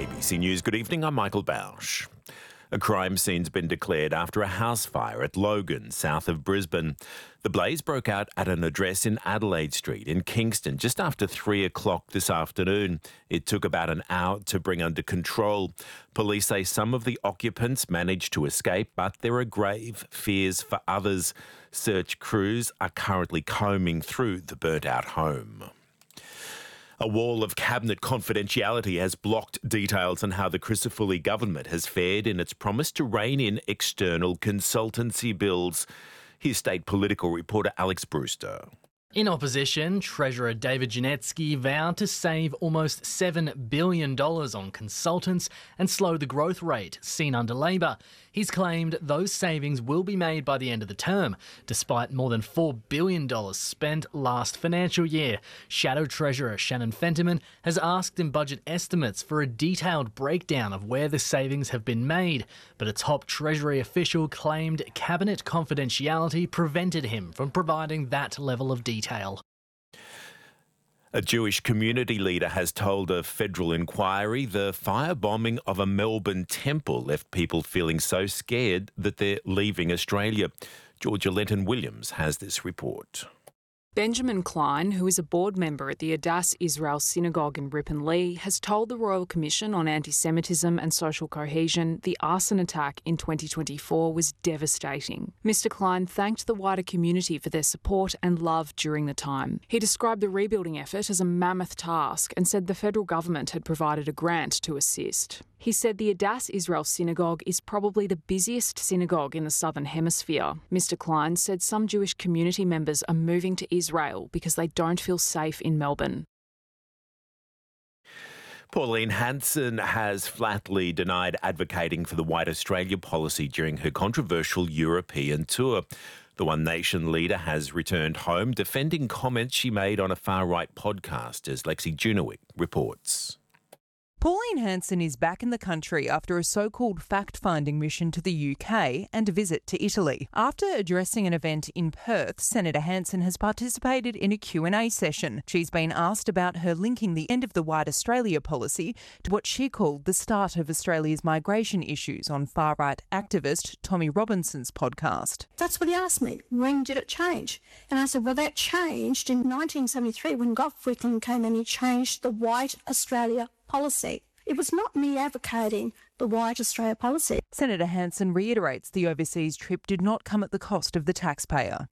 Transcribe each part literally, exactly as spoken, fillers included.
A B C News, good evening, I'm Michael Bausch. A crime scene's been declared after a house fire at Logan, south of Brisbane. The blaze broke out at an address in Adelaide Street in Kingston just after three o'clock this afternoon. It took about an hour to bring under control. Police say some of the occupants managed to escape, but there are grave fears for others. Search crews are currently combing through the burnt-out home. A wall of cabinet confidentiality has blocked details on how the Crisafulli government has fared in its promise to rein in external consultancy bills. Here's state political reporter Alex Brewster. In opposition, Treasurer David Janetsky vowed to save almost seven billion dollars on consultants and slow the growth rate seen under Labor. He's claimed those savings will be made by the end of the term, despite more than four billion dollars spent last financial year. Shadow Treasurer Shannon Fentiman has asked in budget estimates for a detailed breakdown of where the savings have been made, but a top Treasury official claimed cabinet confidentiality prevented him from providing that level of detail. A Jewish community leader has told a federal inquiry the firebombing of a Melbourne temple left people feeling so scared that they're leaving Australia. Georgia Lenton-Williams has this report. Benjamin Klein, who is a board member at the Adass Israel Synagogue in Ripponlea, has told the Royal Commission on Anti-Semitism and Social Cohesion the arson attack in twenty twenty-four was devastating. Mister Klein thanked the wider community for their support and love during the time. He described the rebuilding effort as a mammoth task and said the federal government had provided a grant to assist. He said the Adass Israel Synagogue is probably the busiest synagogue in the Southern Hemisphere. Mister Klein said some Jewish community members are moving to Israel because they don't feel safe in Melbourne. Pauline Hanson has flatly denied advocating for the White Australia policy during her controversial European tour. The One Nation leader has returned home, defending comments she made on a far-right podcast, as Lexi Junowick reports. Pauline Hanson is back in the country after a so-called fact-finding mission to the U K and a visit to Italy. After addressing an event in Perth, Senator Hanson has participated in a Q and A session. She's been asked about her linking the end of the White Australia policy to what she called the start of Australia's migration issues on far-right activist Tommy Robinson's podcast. That's what he asked me. When did it change? And I said, well, that changed in nineteen seventy-three when Gough Whitlam came and he changed the White Australia policy. It was not me advocating the White Australia policy. Senator Hanson reiterates the overseas trip did not come at the cost of the taxpayer.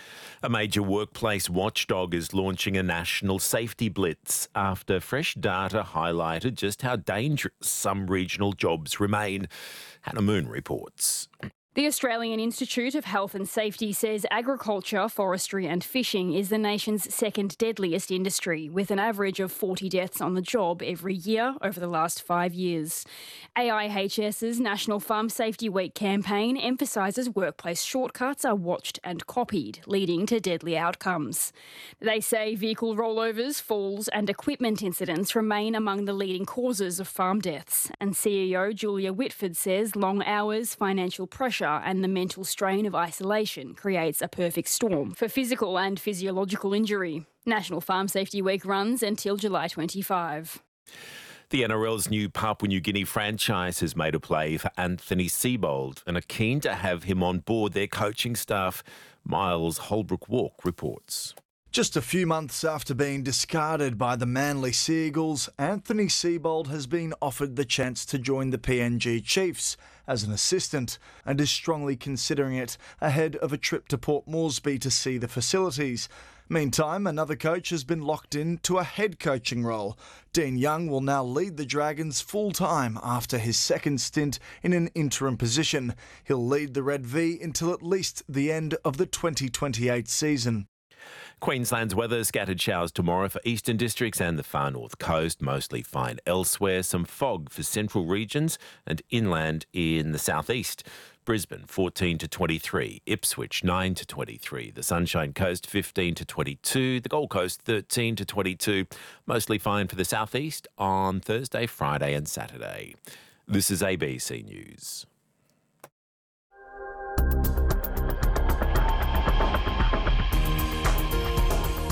A major workplace watchdog is launching a national safety blitz after fresh data highlighted just how dangerous some regional jobs remain. Hannah Moon reports. The Australian Institute of Health and Safety says agriculture, forestry and fishing is the nation's second deadliest industry, with an average of forty deaths on the job every year over the last five years. A I H S's National Farm Safety Week campaign emphasises workplace shortcuts are watched and copied, leading to deadly outcomes. They say vehicle rollovers, falls and equipment incidents remain among the leading causes of farm deaths. And C E O Julia Whitford says long hours, financial pressure and the mental strain of isolation creates a perfect storm for physical and physiological injury. National Farm Safety Week runs until July twenty-fifth. The N R L's new Papua New Guinea franchise has made a play for Anthony Seibold and are keen to have him on board their coaching staff. Miles Holbrook-Walk reports. Just a few months after being discarded by the Manly Seagulls, Anthony Seibold has been offered the chance to join the P N G Chiefs as an assistant and is strongly considering it ahead of a trip to Port Moresby to see the facilities. Meantime, another coach has been locked in to a head coaching role. Dean Young will now lead the Dragons full-time after his second stint in an interim position. He'll lead the Red V until at least the end of the twenty twenty-eight season. Queensland's weather, scattered showers tomorrow for eastern districts and the far north coast, mostly fine elsewhere. Some fog for central regions and inland in the southeast. Brisbane fourteen to twenty-three, Ipswich nine to twenty-three, the Sunshine Coast fifteen to twenty-two, the Gold Coast thirteen to twenty-two, mostly fine for the southeast on Thursday, Friday and Saturday. This is A B C News.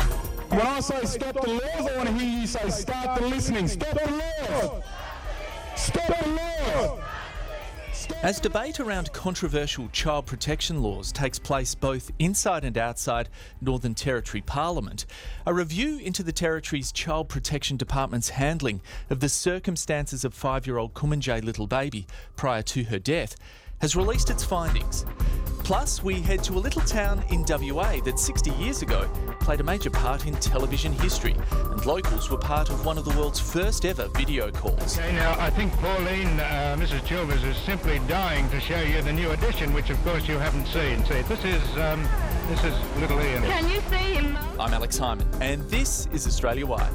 When I say stop the laws, I want to hear you say start the listening. Stop the laws. As debate around controversial child protection laws takes place both inside and outside Northern Territory Parliament, a review into the Territory's Child Protection Department's handling of the circumstances of five-year-old Kumanjayi Little Baby prior to her death has released its findings. Plus, we head to a little town in W A that sixty years ago played a major part in television history, and locals were part of one of the world's first ever video calls. Okay, now I think Pauline, uh, Missus Chilvers, is simply dying to show you the new edition, which of course you haven't seen. See, this is um, this is little Ian. Can you see him? I'm Alex Hyman, and this is Australia Wide.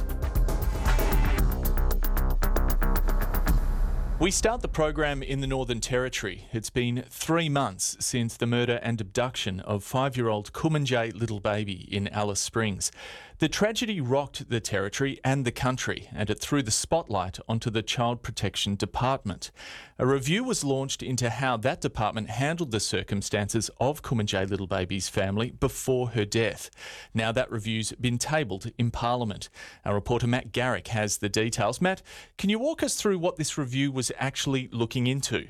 We start the program in the Northern Territory. It's been three months since the murder and abduction of five-year-old Kumanjayi Little Baby in Alice Springs. The tragedy rocked the Territory and the country, and it threw the spotlight onto the Child Protection Department. A review was launched into how that department handled the circumstances of Kumanjayi Little Baby's family before her death. Now that review's been tabled in Parliament. Our reporter Matt Garrick has the details. Matt, can you walk us through what this review was actually looking into?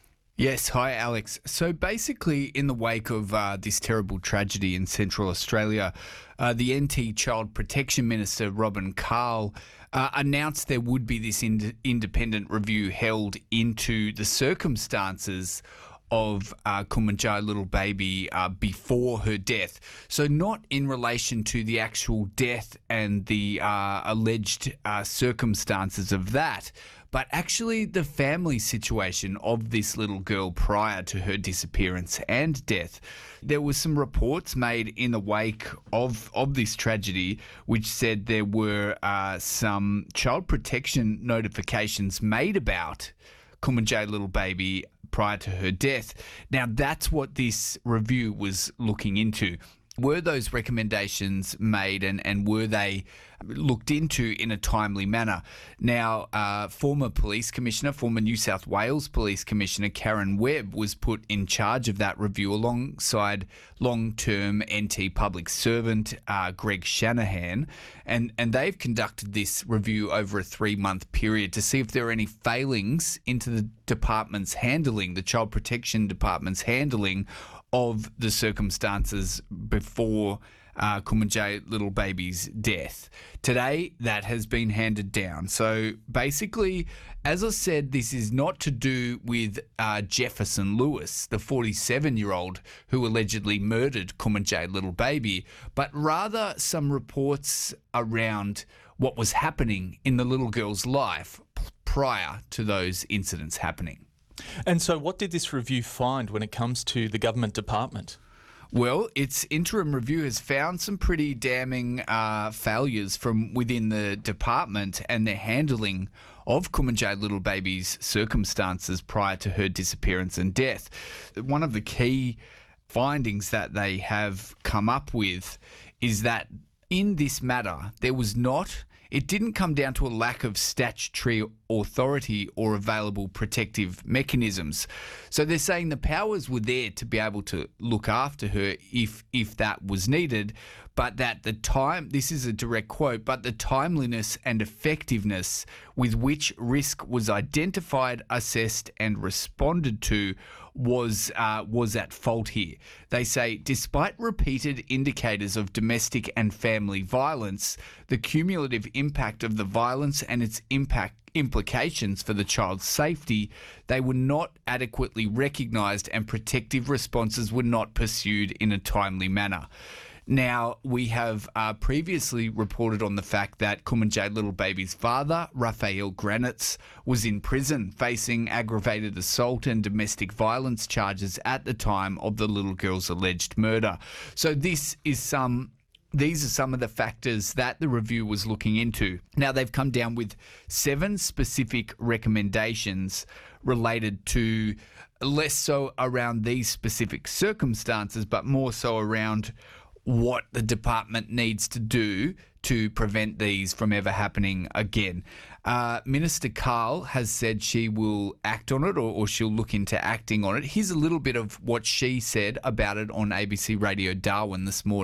Yes, hi Alex. So basically, in the wake of uh, this terrible tragedy in Central Australia, uh, the N T Child Protection Minister, Robin Carl, uh, announced there would be this ind- independent review held into the circumstances of uh, Kumanjayi Little Baby uh, before her death. So not in relation to the actual death and the uh, alleged uh, circumstances of that, but actually the family situation of this little girl prior to her disappearance and death. There were some reports made in the wake of, of this tragedy which said there were uh, some child protection notifications made about Kumanjayi Little Baby prior to her death. Now, that's what this review was looking into. Were those recommendations made and, and were they looked into in a timely manner? Now, uh, former Police Commissioner, former New South Wales Police Commissioner Karen Webb was put in charge of that review alongside long-term N T public servant uh, Greg Shanahan, and, and they've conducted this review over a three-month period to see if there are any failings into the department's handling, the Child Protection Department's handling of the circumstances before uh, Kumanjayi Little Baby's death. Today, that has been handed down. So basically, as I said, this is not to do with uh, Jefferson Lewis, the forty-seven-year-old who allegedly murdered Kumanjayi Little Baby, but rather some reports around what was happening in the little girl's life prior to those incidents happening. And so what did this review find when it comes to the government department? Well, its interim review has found some pretty damning uh, failures from within the department and their handling of Kumanjayi Little Baby's circumstances prior to her disappearance and death. One of the key findings that they have come up with is that in this matter, there was not It didn't come down to a lack of statutory authority or available protective mechanisms. So they're saying the powers were there to be able to look after her if if that was needed, but that the time, this is a direct quote, but the timeliness and effectiveness with which risk was identified, assessed and responded to was uh, was at fault here. They say, despite repeated indicators of domestic and family violence, the cumulative impact of the violence and its impact implications for the child's safety, they were not adequately recognised and protective responses were not pursued in a timely manner. Now, we have uh, previously reported on the fact that Kumanjayi Little Baby's father, Raphael Granitz, was in prison facing aggravated assault and domestic violence charges at the time of the little girl's alleged murder. So this is some... These are some of the factors that the review was looking into. Now, they've come down with seven specific recommendations related to less so around these specific circumstances, but more so around what the department needs to do to prevent these from ever happening again. Uh, Minister Carl has said she will act on it, or, or she'll look into acting on it. Here's a little bit of what she said about it on A B C Radio Darwin this morning.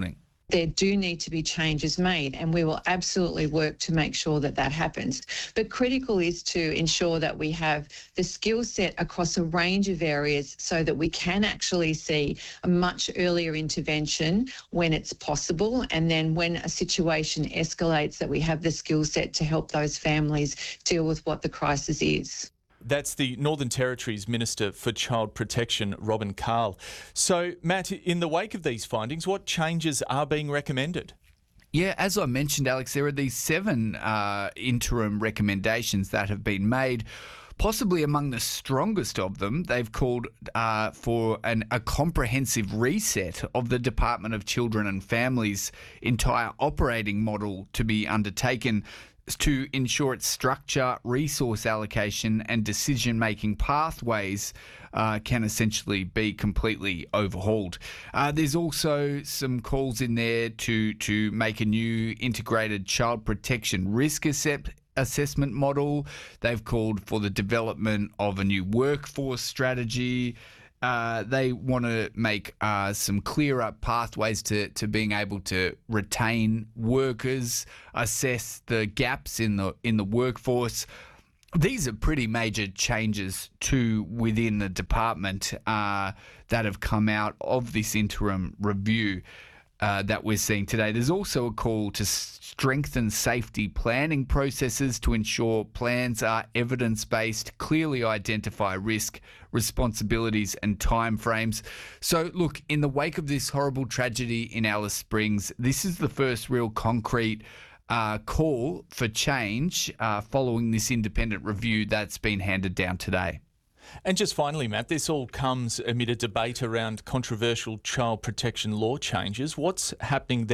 There do need to be changes made, and we will absolutely work to make sure that that happens. But critical is to ensure that we have the skill set across a range of areas so that we can actually see a much earlier intervention when it's possible, and then when a situation escalates, that we have the skill set to help those families deal with what the crisis is. That's the Northern Territory's Minister for Child Protection, Robin Carl. So, Matt, in the wake of these findings, what changes are being recommended? Yeah, as I mentioned, Alex, there are these seven uh, interim recommendations that have been made. Possibly among the strongest of them, they've called uh, for an, a comprehensive reset of the Department of Children and Families' entire operating model to be undertaken to ensure its structure, resource allocation and decision-making pathways uh, can essentially be completely overhauled. Uh, there's also some calls in there to, to make a new integrated child protection risk assessment assessment model. They've called for the development of a new workforce strategy. Uh, they want to make uh, some clearer pathways to, to being able to retain workers, assess the gaps in the in the workforce. These are pretty major changes to within the department uh, that have come out of this interim review uh, that we're seeing today. There's also a call to strengthen safety planning processes to ensure plans are evidence-based, clearly identify risk, responsibilities and timeframes. So, look, in the wake of this horrible tragedy in Alice Springs, this is the first real concrete uh, call for change uh, following this independent review that's been handed down today. And just finally, Matt, this all comes amid a debate around controversial child protection law changes. What's happening there?